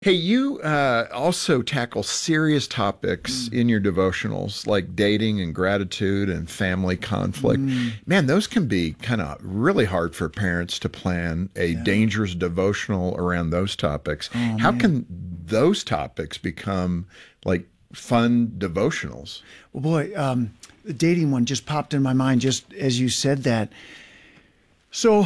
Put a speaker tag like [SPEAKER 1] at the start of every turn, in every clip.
[SPEAKER 1] Hey, you also tackle serious topics in your devotionals like dating and gratitude and family conflict. Man, those can be kind of really hard for parents to plan a dangerous devotional around those topics.
[SPEAKER 2] Oh,
[SPEAKER 1] How
[SPEAKER 2] man.
[SPEAKER 1] can those topics become like fun devotionals?
[SPEAKER 2] Well, boy, the dating one just popped in my mind just as you said that. So,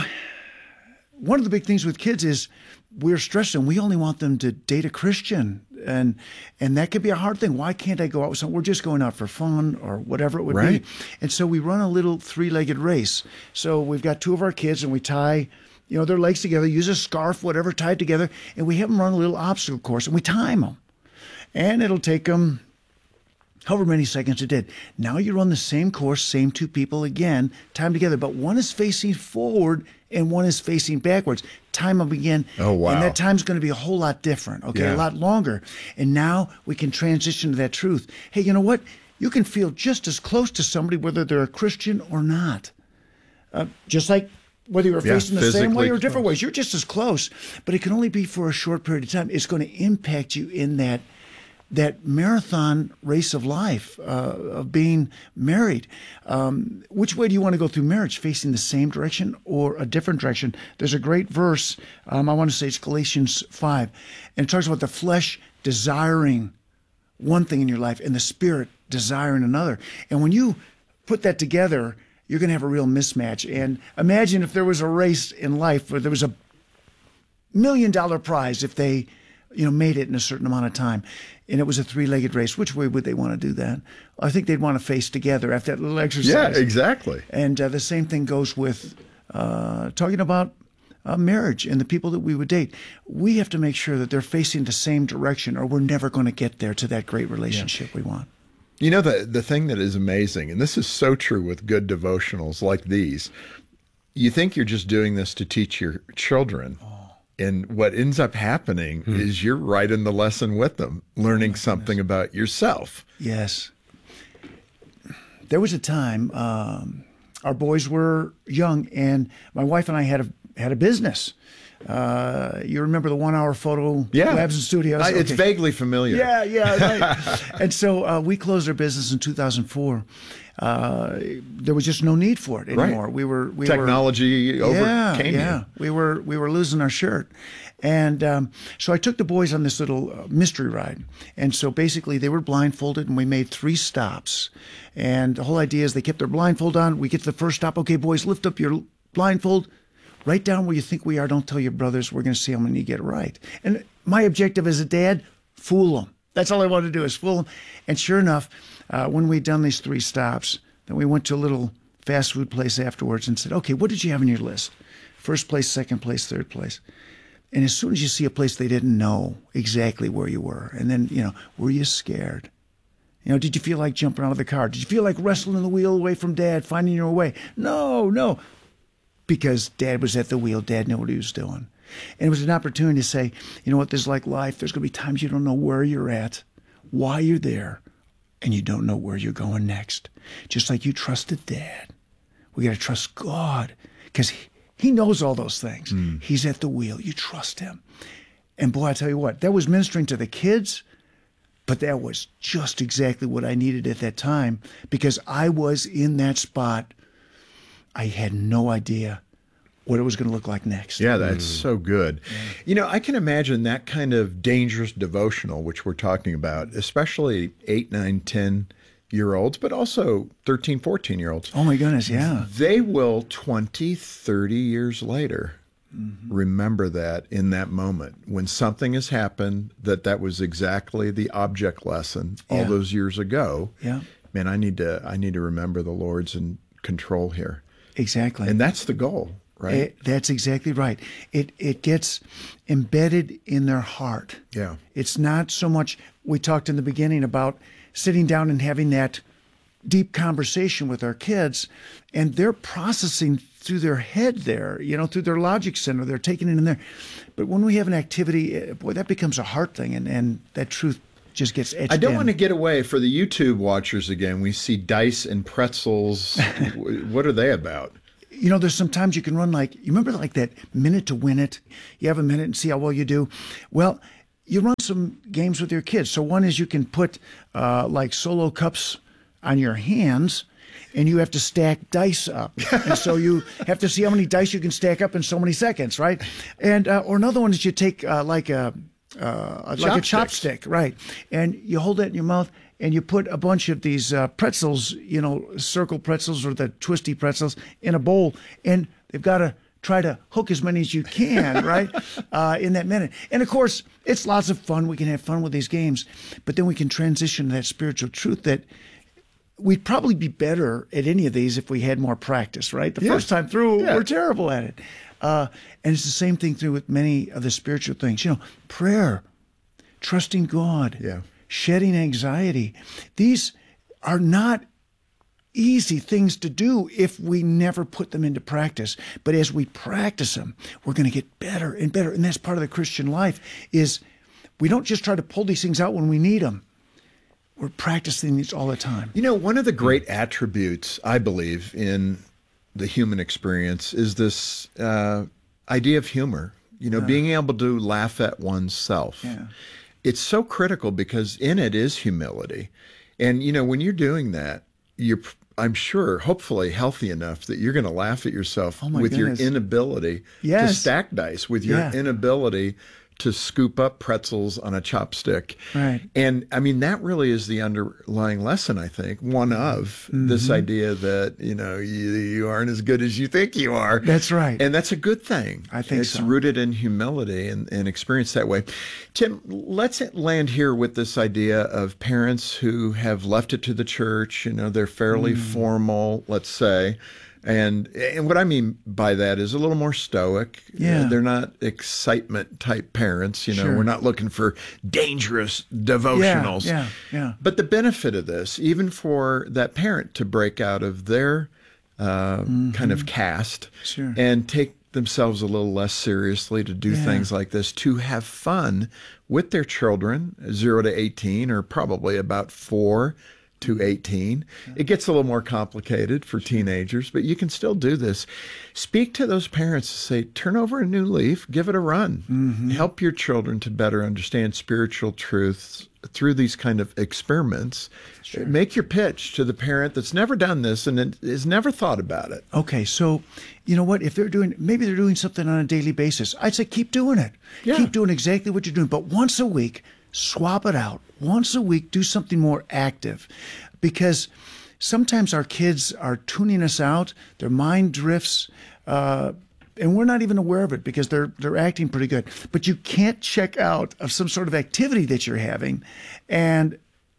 [SPEAKER 2] one of the big things with kids is we're stressed and we only want them to date a Christian. And that could be a hard thing. Why can't I go out with someone? We're just going out for fun or whatever it would
[SPEAKER 1] Right.
[SPEAKER 2] be. And so we run a little three-legged race. So we've got two of our kids and we tie, their legs together, use a scarf, whatever, tied together, and we have them run a little obstacle course and we time them. And it'll take them however many seconds it did. Now you run the same course, same two people again, time together, but one is facing forward and one is facing backwards. Time them again.
[SPEAKER 1] Oh, wow.
[SPEAKER 2] And that time's going to be a whole lot different, okay,
[SPEAKER 1] Yeah.
[SPEAKER 2] a lot longer. And now we can transition to that truth. Hey, you know what? You can feel just as close to somebody whether they're a Christian or not. Just like whether you're facing the same way or
[SPEAKER 1] physically
[SPEAKER 2] different
[SPEAKER 1] close.
[SPEAKER 2] ways, you're just as close. But it can only be for a short period of time. It's going to impact you in that marathon race of life, of being married. Which way do you want to go through marriage? Facing the same direction or a different direction? There's a great verse, I want to say it's Galatians 5, and it talks about the flesh desiring one thing in your life and the spirit desiring another. And when you put that together, you're going to have a real mismatch. And imagine if there was a race in life where there was $1 million prize if they made it in a certain amount of time. And it was a three-legged race. Which way would they want to do that? I think they'd want to face together after that little exercise.
[SPEAKER 1] Yeah, exactly.
[SPEAKER 2] And the same thing goes with talking about marriage and the people that we would date. We have to make sure that they're facing the same direction or we're never going to get there to that great relationship we want.
[SPEAKER 1] You know, the thing that is amazing, and this is so true with good devotionals like these, you think you're just doing this to teach your children. And what ends up happening is you're right in the lesson with them, learning something about yourself.
[SPEAKER 2] Yes. There was a time our boys were young, and my wife and I had a business. You remember the 1 hour photo labs and studios?
[SPEAKER 1] It's vaguely familiar.
[SPEAKER 2] Yeah, right. And so we closed our business in 2004. There was just no need for it anymore.
[SPEAKER 1] Right. Technology overcame you.
[SPEAKER 2] We were losing our shirt. And so I took the boys on this little mystery ride. And so basically they were blindfolded and we made 3 stops. And the whole idea is they kept their blindfold on. We get to the first stop. Okay, boys, lift up your blindfold. Write down where you think we are. Don't tell your brothers. We're going to see how many you get right. And my objective as a dad, fool them. That's all I want to do is fool them. And sure enough, when we'd done these 3 stops, then we went to a little fast food place afterwards and said, okay, what did you have on your list? First place, second place, third place. And as soon as you see a place they didn't know exactly where you were, and then, were you scared? Did you feel like jumping out of the car? Did you feel like wrestling the wheel away from Dad, finding your way? No. Because Dad was at the wheel. Dad knew what he was doing. And it was an opportunity to say, you know what, this is like life. There's going to be times you don't know where you're at, why you're there, and you don't know where you're going next. Just like you trusted Dad. We got to trust God because he knows all those things. He's at the wheel. You trust him. And boy, I tell you what, that was ministering to the kids, but that was just exactly what I needed at that time because I was in that spot. I had no idea what it was going to look like next.
[SPEAKER 1] Yeah, that's so good. Yeah. I can imagine that kind of dangerous devotional, which we're talking about, especially 8, 9, 10-year-olds, but also 13, 14-year-olds.
[SPEAKER 2] Oh, my goodness, yeah.
[SPEAKER 1] They will 20, 30 years later remember that in that moment when something has happened that was exactly the object lesson all those years ago.
[SPEAKER 2] Yeah.
[SPEAKER 1] Man, I need to remember the Lord's in control here.
[SPEAKER 2] Exactly.
[SPEAKER 1] And that's the goal, right?
[SPEAKER 2] That's exactly right. It gets embedded in their heart.
[SPEAKER 1] Yeah.
[SPEAKER 2] It's not so much, we talked in the beginning about sitting down and having that deep conversation with our kids, and they're processing through their head there, through their logic center. They're taking it in there. But when we have an activity, boy, that becomes a heart thing, and that truth just gets etched
[SPEAKER 1] I don't
[SPEAKER 2] in.
[SPEAKER 1] want to get away for the YouTube watchers again. We see dice and pretzels. What are they about?
[SPEAKER 2] There's sometimes you can run you remember like that minute to win it? You have a minute and see how well you do. Well, you run some games with your kids. So one is you can put like solo cups on your hands, and you have to stack dice up. And so you have to see how many dice you can stack up in so many seconds, right? And or another one is you take like a chopstick, right? And you hold that in your mouth, and you put a bunch of these pretzels, circle pretzels or the twisty pretzels in a bowl, and they've got to try to hook as many as you can, right, in that minute. And, of course, it's lots of fun. We can have fun with these games, but then we can transition to that spiritual truth that we'd probably be better at any of these if we had more practice, right? The first time through, we're terrible at it. And it's the same thing through with many of the spiritual things. Prayer, trusting God, shedding anxiety. These are not easy things to do if we never put them into practice. But as we practice them, we're going to get better and better. And that's part of the Christian life is we don't just try to pull these things out when we need them. We're practicing these all the time.
[SPEAKER 1] One of the great attributes, I believe, in the human experience is this idea of humor, being able to laugh at oneself.
[SPEAKER 2] Yeah.
[SPEAKER 1] It's so critical because in it is humility. And, when you're doing that, you're, I'm sure, hopefully healthy enough that you're going to laugh at yourself with
[SPEAKER 2] goodness.
[SPEAKER 1] your inability to stack dice, with your inability to scoop up pretzels on a chopstick.
[SPEAKER 2] Right.
[SPEAKER 1] And I mean, that really is the underlying lesson, I think, one of this idea that, you aren't as good as you think you are.
[SPEAKER 2] That's right.
[SPEAKER 1] And that's a good thing.
[SPEAKER 2] I think
[SPEAKER 1] it's rooted in humility and experienced that way. Tim, let's land here with this idea of parents who have left it to the church. They're fairly formal, let's say. And what I mean by that is a little more stoic.
[SPEAKER 2] Yeah.
[SPEAKER 1] They're not excitement type parents.
[SPEAKER 2] Sure.
[SPEAKER 1] We're not looking for dangerous devotionals.
[SPEAKER 2] Yeah.
[SPEAKER 1] But the benefit of this, even for that parent to break out of their kind of cast and take themselves a little less seriously, to do things like this, to have fun with their children, 0 to 18, or probably about 4 to 18. It gets a little more complicated for teenagers, but you can still do this. Speak to those parents and say, turn over a new leaf, give it a run. Help your children to better understand spiritual truths through these kind of experiments. Make your pitch to the parent that's never done this and has never thought about it.
[SPEAKER 2] Okay, so you know what? If maybe they're doing something on a daily basis, I'd say keep doing it.
[SPEAKER 1] Yeah.
[SPEAKER 2] Keep doing exactly what you're doing, but once a week, swap it out. Once a week, do something more active, because sometimes our kids are tuning us out. Their mind drifts, and we're not even aware of it because they're acting pretty good. But you can't check out of some sort of activity that you're having, and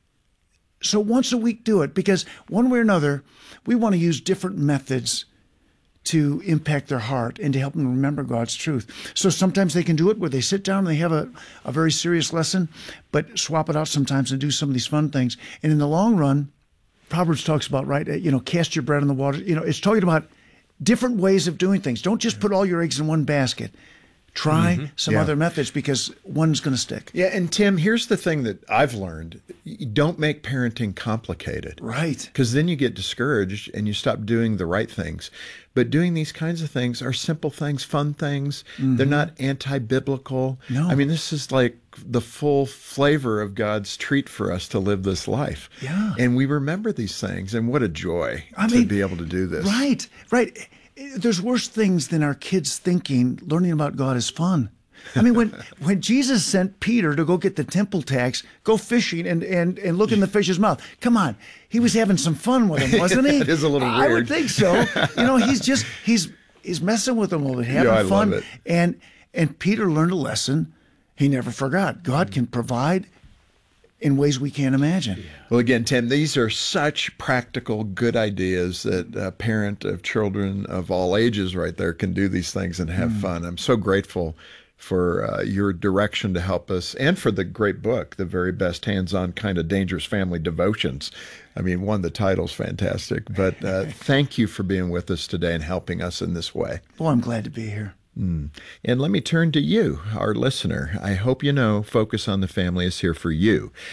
[SPEAKER 2] so once a week, do it, because one way or another, we want to use different methods to impact their heart and to help them remember God's truth. So sometimes they can do it where they sit down and they have a very serious lesson, but swap it out sometimes and do some of these fun things. And in the long run, Proverbs talks about, right, cast your bread in the water. It's talking about different ways of doing things. Don't just put all your eggs in one basket. Try some other methods, because one's going to stick.
[SPEAKER 1] Yeah, and Tim, here's the thing that I've learned. You don't make parenting complicated.
[SPEAKER 2] Right.
[SPEAKER 1] Because then you get discouraged and you stop doing the right things. But doing these kinds of things are simple things, fun things. They're not anti-biblical.
[SPEAKER 2] No.
[SPEAKER 1] I mean, this is like the full flavor of God's treat for us to live this life.
[SPEAKER 2] Yeah.
[SPEAKER 1] And we remember these things, and what a joy to be able to do this.
[SPEAKER 2] Right. There's worse things than our kids thinking learning about God is fun. I mean, when Jesus sent Peter to go get the temple tax, go fishing and look in the fish's mouth, come on, he was having some fun with him, wasn't he?
[SPEAKER 1] It is a little weird.
[SPEAKER 2] I would think so. He's messing with them a little bit, having fun.
[SPEAKER 1] Love it.
[SPEAKER 2] And Peter learned a lesson he never forgot. God can provide in ways we can't imagine.
[SPEAKER 1] Well, again, Tim, these are such practical, good ideas that a parent of children of all ages right there can do these things and have fun. I'm so grateful for your direction to help us, and for the great book, The Very Best Hands-On Kind of Dangerous Family Devotions. I mean, one, the title's fantastic, but thank you for being with us today and helping us in this way.
[SPEAKER 2] Well, I'm glad to be here.
[SPEAKER 1] And let me turn to you, our listener. I hope you know Focus on the Family is here for you.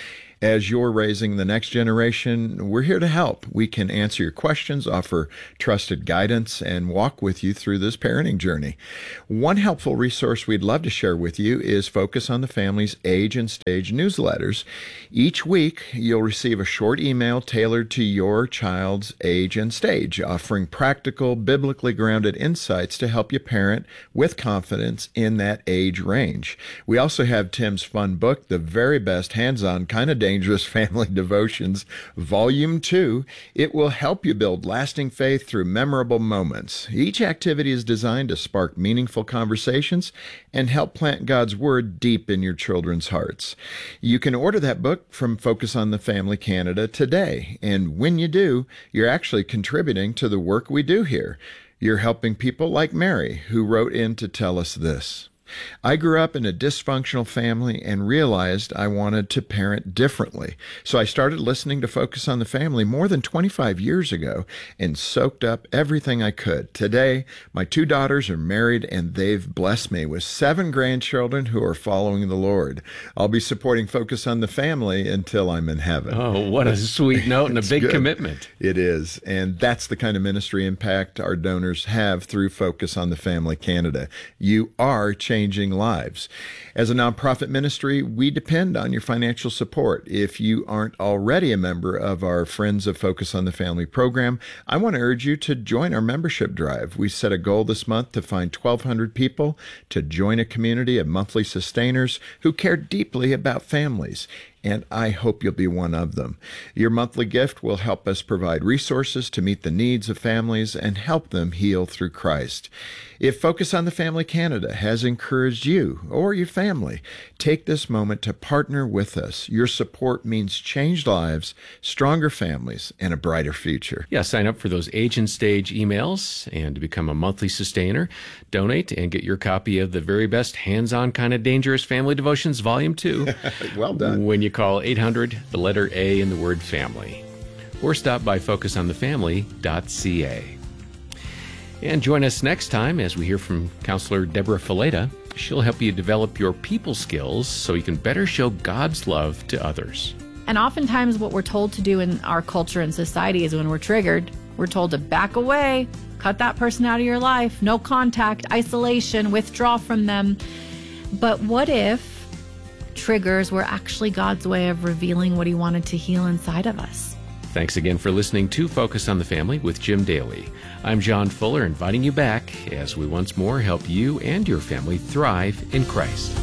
[SPEAKER 1] As you're raising the next generation, we're here to help. We can answer your questions, offer trusted guidance, and walk with you through this parenting journey. One helpful resource we'd love to share with you is Focus on the Family's Age and Stage newsletters. Each week, you'll receive a short email tailored to your child's age and stage, offering practical, biblically grounded insights to help you parent with confidence in that age range. We also have Tim's fun book, The Very Best Hands-On Kind of Dangerous Family Devotions, Volume 2. It will help you build lasting faith through memorable moments. Each activity is designed to spark meaningful conversations and help plant God's Word deep in your children's hearts. You can order that book from Focus on the Family Canada today, and when you do, you're actually contributing to the work we do here. You're helping people like Mary, who wrote in to tell us this. I grew up in a dysfunctional family and realized I wanted to parent differently. So I started listening to Focus on the Family more than 25 years ago and soaked up everything I could. Today, my 2 daughters are married and they've blessed me with 7 grandchildren who are following the Lord. I'll be supporting Focus on the Family until I'm in heaven.
[SPEAKER 3] Oh, what a sweet note and a big commitment.
[SPEAKER 1] It is. And that's the kind of ministry impact our donors have through Focus on the Family Canada. You are changing lives. As a nonprofit ministry, we depend on your financial support. If you aren't already a member of our Friends of Focus on the Family program, I want to urge you to join our membership drive. We set a goal this month to find 1,200 people to join a community of monthly sustainers who care deeply about families. And I hope you'll be one of them. Your monthly gift will help us provide resources to meet the needs of families and help them heal through Christ. If Focus on the Family Canada has encouraged you or your family, take this moment to partner with us. Your support means changed lives, stronger families, and a brighter future.
[SPEAKER 3] Yeah, sign up for those Age and Stage emails and to become a monthly sustainer. Donate and get your copy of The Very Best Hands-On Kind of Dangerous Family Devotions, Volume 2.
[SPEAKER 1] Well done.
[SPEAKER 3] When you call 800, the letter A in the word family. Or stop by focusonthefamily.ca. And join us next time as we hear from Counselor Deborah Fileta. She'll help you develop your people skills so you can better show God's love to others.
[SPEAKER 4] And oftentimes what we're told to do in our culture and society is when we're triggered, we're told to back away, cut that person out of your life, no contact, isolation, withdraw from them. But what if triggers were actually God's way of revealing what he wanted to heal inside of us?
[SPEAKER 3] Thanks again for listening to Focus on the Family with Jim Daly. I'm John Fuller, inviting you back as we once more help you and your family thrive in Christ.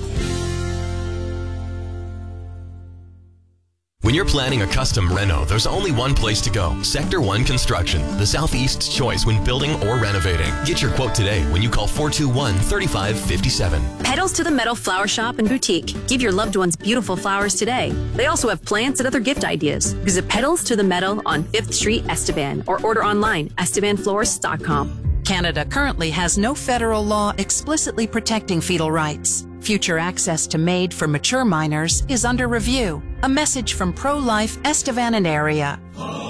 [SPEAKER 5] When you're planning a custom reno, there's only one place to go. Sector 1 Construction, the Southeast's choice when building or renovating. Get your quote today when you call 421-3557.
[SPEAKER 6] Petals to the Metal Flower Shop and Boutique. Give your loved ones beautiful flowers today. They also have plants and other gift ideas. Visit Petals to the Metal on 5th Street, Estevan, or order online, estevanflorist.com.
[SPEAKER 7] Canada currently has no federal law explicitly protecting fetal rights. Future access to MAID for mature minors is under review. A message from Pro-Life Estevan and area.